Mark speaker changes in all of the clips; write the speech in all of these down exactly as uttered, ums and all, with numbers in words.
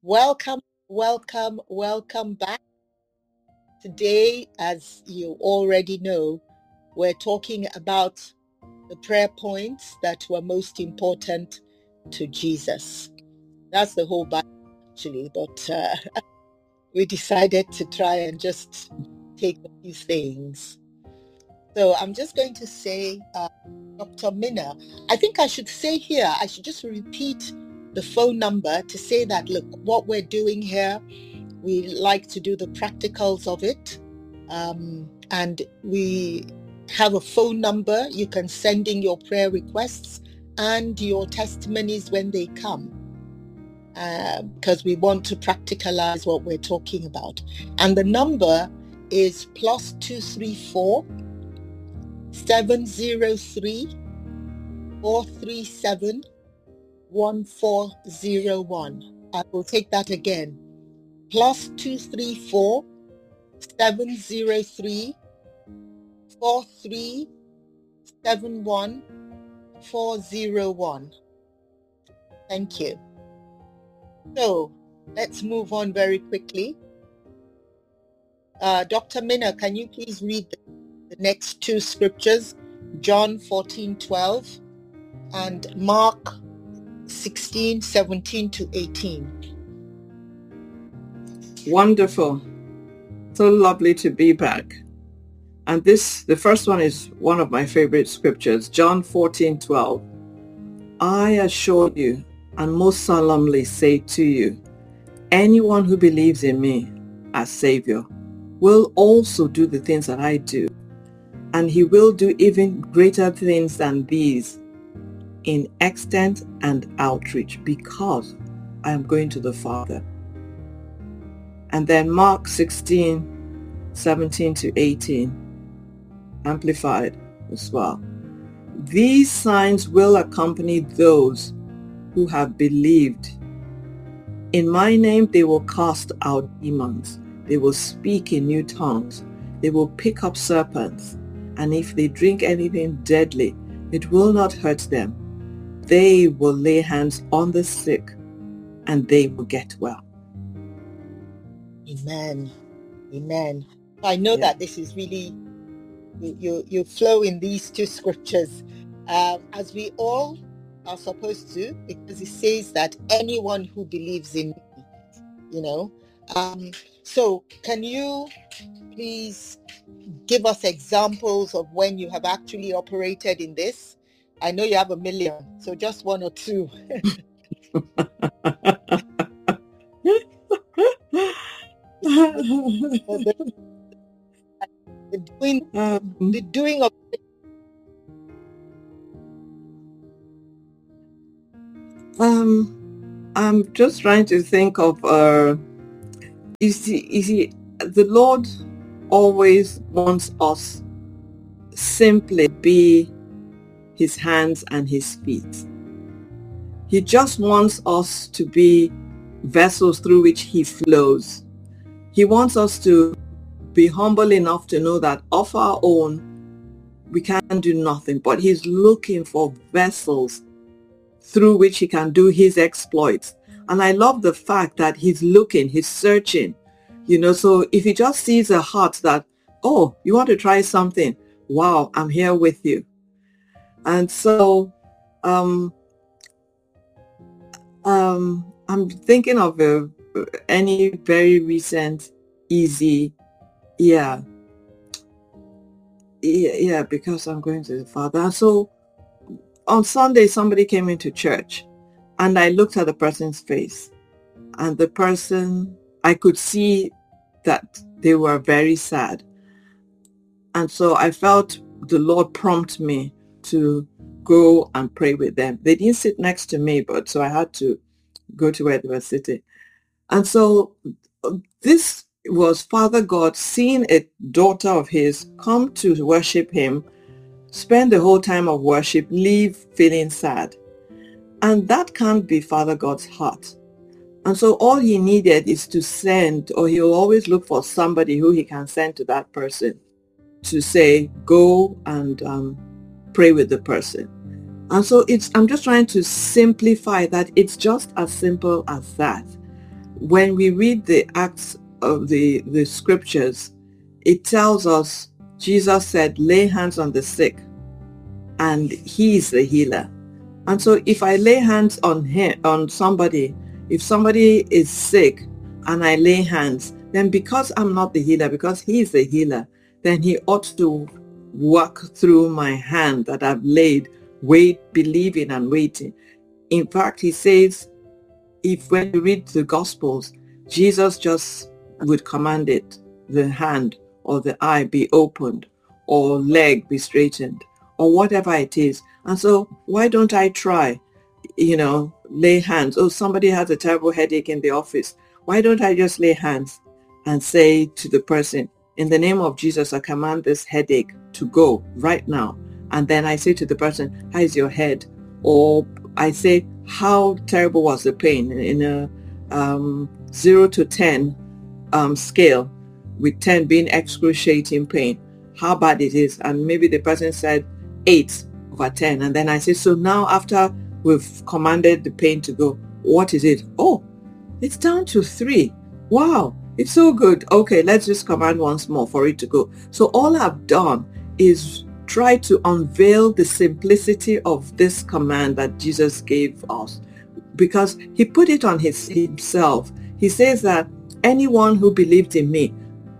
Speaker 1: Welcome, welcome, welcome back. Today, as you already know, we're talking about the prayer points that were most important to Jesus. That's the whole Bible, actually, but uh, we decided to try and just take a few things. So I'm just going to say, uh, Doctor Minna, I think I should say here, I should just repeat the phone number to say that, look, what we're doing here, we like to do the practicals of it. Um, and we have a phone number. You can send in your prayer requests and your testimonies when they come, uh, because we want to practicalize what we're talking about. And the number is plus two three four, seven zero three, four three seven, one four zero one. I will take that again. Plus two three four, seven zero three, four three seven one, four zero one. Thank you. So let's move on very quickly. Uh, Doctor Minna, can you please read the, the next two scriptures, John fourteen twelve and Mark sixteen seventeen to eighteen.
Speaker 2: Wonderful. So lovely to be back. And this, the first one is one of my favorite scriptures, John fourteen twelve. I assure you and most solemnly say to you, anyone who believes in me as Savior will also do the things that I do, and he will do even greater things than these in extent and outreach, because I am going to the Father. And then Mark sixteen seventeen to eighteen, amplified as well. These signs will accompany those who have believed. In my name they will cast out demons. They will speak in new tongues. They will pick up serpents. And if they drink anything deadly, it will not hurt them. They will lay hands on the sick and they will get well.
Speaker 1: Amen. Amen. I know
Speaker 2: Yeah.
Speaker 1: that this is really, you, you, you flow in these two scriptures, uh, as we all are supposed to, because it says that anyone who believes in me, you know. Um, so can you please give us examples of when you have actually operated in this? I know you have a million, so just one or two. the, the doing,
Speaker 2: um,
Speaker 1: the doing of
Speaker 2: um, I'm just trying to think of, uh, you see, you see, the Lord always wants us simply be his hands and his feet. He just wants us to be vessels through which he flows. He wants us to be humble enough to know that of our own, we can do nothing, but he's looking for vessels through which he can do his exploits. And I love the fact that he's looking, he's searching, you know, so if he just sees a heart that, oh, you want to try something? Wow, I'm here with you. And so um, um, I'm thinking of a, any very recent, easy, yeah, yeah, yeah, because I'm going to the Father. And so on Sunday, somebody came into church and I looked at the person's face, and the person, I could see that they were very sad. And so I felt the Lord prompt me to go and pray with them. They didn't sit next to me, but so I had to go to where they were sitting. And so this was Father God seeing a daughter of his come to worship him, spend the whole time of worship, leave feeling sad. And that can't be Father God's heart. And so all he needed is to send, or he'll always look for somebody who he can send to that person to say, go and um, pray with the person. And so it's, I'm just trying to simplify that. It's just as simple as that. when we read the Acts of the, the scriptures, it tells us, Jesus said, lay hands on the sick, and he is the healer. And so if I lay hands on him, on somebody, if somebody is sick and I lay hands, then because I'm not the healer, because he is the healer, then he ought to work through my hand that I've laid, wait, believing and waiting. In fact, he says, if when you read the Gospels, Jesus just would command it, the hand or the eye be opened, or leg be straightened, or whatever it is. And so why don't I try, you know, lay hands? Oh, somebody has a terrible headache in the office. Why don't I just lay hands and say to the person, in the name of Jesus, I command this headache to go right now. And then I say to the person, how is your head? Or I say, how terrible was the pain in a um, zero to ten um, scale, with ten being excruciating pain, how bad it is. And maybe the person said eight over ten. And then I say, so now after we've commanded the pain to go, what is it? Oh, it's down to three. Wow, it's so good. Okay, let's just command once more for it to go. So all I've done is try to unveil the simplicity of this command that Jesus gave us, because he put it on his himself. He says that anyone who believed in me,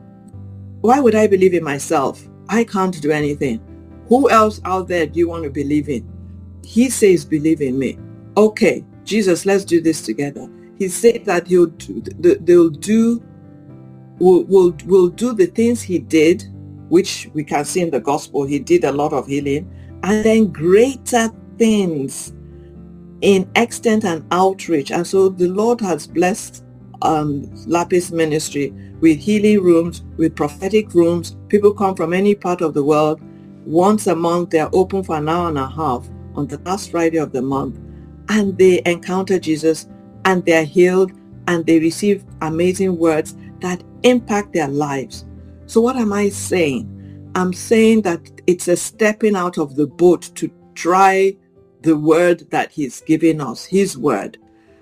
Speaker 2: why would I believe in myself? I can't do anything. Who else out there do you want to believe in? He says, believe in me. Okay, Jesus, let's do this together. He said that he'll do, they'll do, will will will do the things he did, which we can see in the gospel. He did a lot of healing, and then greater things in extent and outreach. And so the Lord has blessed um, Lapis Ministry with healing rooms, with prophetic rooms. People come from any part of the world. Once a month, they're open for an hour and a half on the last Friday of the month, and they encounter Jesus, and they're healed, and they receive amazing words that impact their lives. So what am I saying? I'm saying that it's a stepping out of the boat to try the word that he's given us, his word.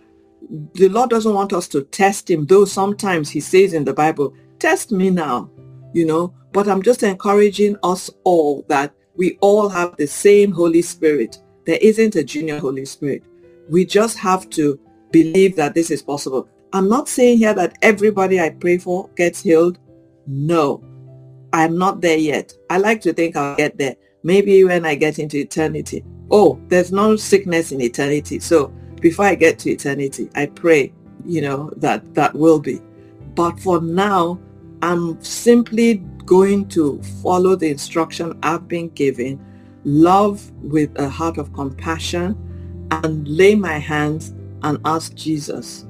Speaker 2: The Lord doesn't want us to test him, though sometimes he says in the Bible, test me now, you know, but I'm just encouraging us all that we all have the same Holy Spirit. There isn't a junior Holy Spirit. We just have to believe that this is possible. I'm not saying here that everybody I pray for gets healed. No, I'm not there yet. I like to think I'll get there. Maybe when I get into eternity. Oh, there's no sickness in eternity. So before I get to eternity, I pray, you know, that that will be. But for now, I'm simply going to follow the instruction I've been given, love with a heart of compassion, and lay my hands and ask Jesus,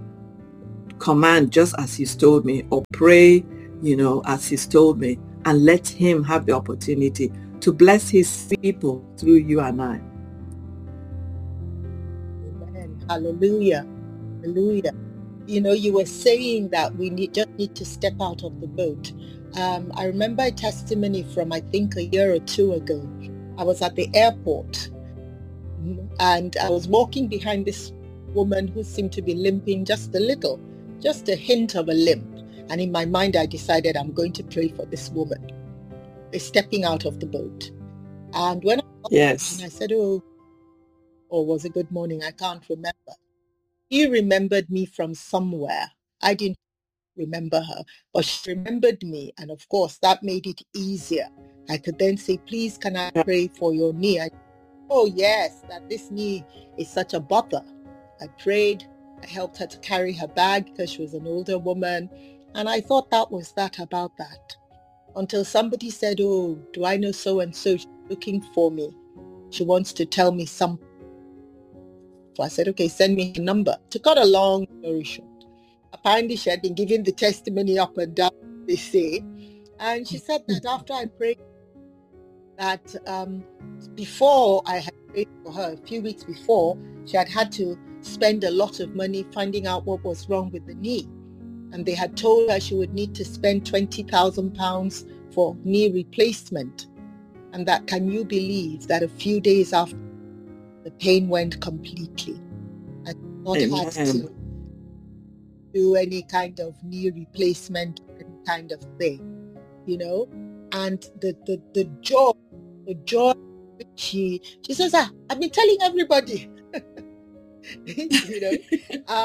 Speaker 2: command just as he's told me, or pray, you know, as he's told me, and let him have the opportunity to bless his people through you and I.
Speaker 1: Amen. Hallelujah. Hallelujah. You know, you were saying that we need, just need to step out of the boat. Um, I remember a testimony from, I think, a year or two ago. I was at the airport, and I was walking behind this woman who seemed to be limping just a little, just a hint of a limp. And in my mind, I decided I'm going to pray for this woman, stepping out of the boat. And when I,
Speaker 2: yes.
Speaker 1: I said, oh, or was it good morning? I can't remember. He remembered me from somewhere. I didn't remember her, but she remembered me. And of course, that made it easier. I could then say, please, can I pray for your knee? I, oh, yes, that this knee is such a bother. I prayed. I helped her to carry her bag because she was an older woman. And I thought that was that about that. Until somebody said, oh, do I know so-and-so? She's looking for me. She wants to tell me something. So I said, okay, send me her number. To cut a long story short, apparently she had been giving the testimony up and down, they say. And she said that after I prayed, that um, before I had prayed for her, a few weeks before, she had had to spend a lot of money finding out what was wrong with the knee. And they had told her she would need to spend twenty thousand pounds for knee replacement. And that, can you believe that a few days after, the pain went completely? And God had to do any kind of knee replacement, any kind of thing, you know. And the the, the joy, the joy which she she says, ah, I've been telling everybody, you know, um,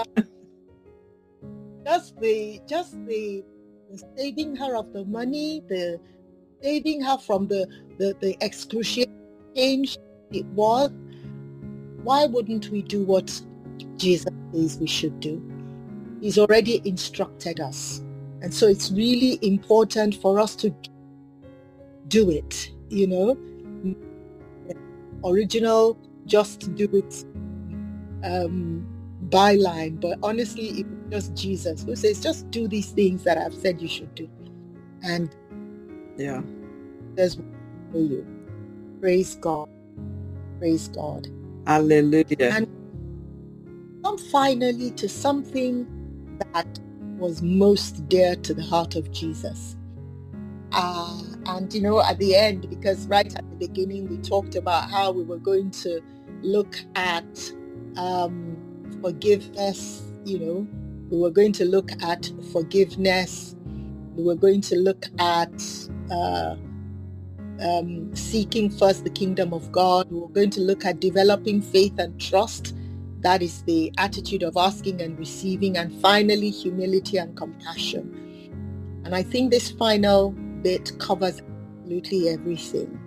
Speaker 1: just the just the, the saving her of the money, the saving her from the the, the excruciating change it was. Why wouldn't we do what Jesus says we should do? He's already instructed us. And so it's really important for us to do it, you know. Original, just do it um, byline, but honestly, it was just Jesus who says, just do these things that I've said you should do. And
Speaker 2: yeah,
Speaker 1: there's for you. Praise God. Praise God.
Speaker 2: Hallelujah.
Speaker 1: And come finally to something that was most dear to the heart of Jesus. Uh, and, you know, at the end, because right at the beginning, we talked about how we were going to look at um, forgiveness, you know, we were going to look at forgiveness. We were going to look at uh, um, seeking first the kingdom of God. We were going to look at developing faith and trust. That is the attitude of asking and receiving. And finally, humility and compassion. And I think this final bit covers absolutely everything.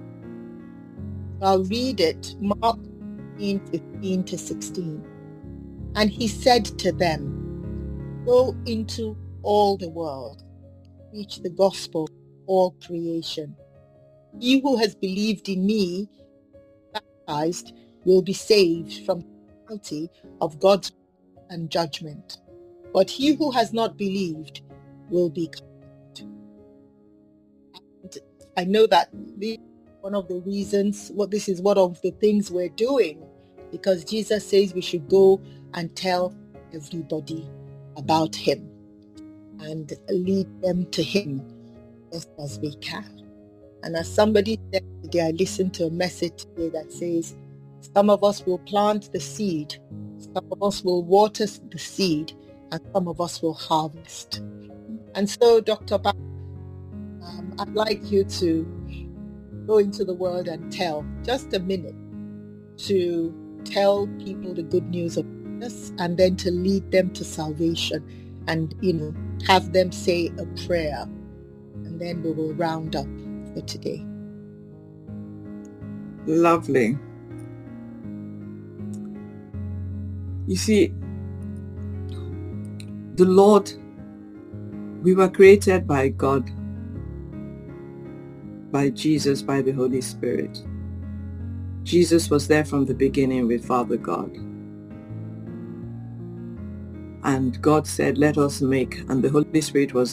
Speaker 1: I'll read it, Mark fifteen to sixteen. And he said to them, go into all the world, preach the gospel to all creation. He who has believed in me, baptized, will be saved from the penalty of God's and judgment. But he who has not believed will be condemned. And I know that this is one of the reasons, what this is one of the things we're doing, because Jesus says we should go and tell everybody about him and lead them to him as best as we can. And as somebody said today, I listened to a message today that says, some of us will plant the seed, some of us will water the seed, and some of us will harvest. And so, Doctor Ba, um, I'd like you to go into the world and tell, just a minute, to tell people the good news of Jesus and then to lead them to salvation and, you know, have them say a prayer. And then we will round up for today.
Speaker 2: Lovely. You see, the Lord, we were created by God, by Jesus, by the Holy Spirit. Jesus was there from the beginning with Father God. And God said, let us make, and the Holy Spirit was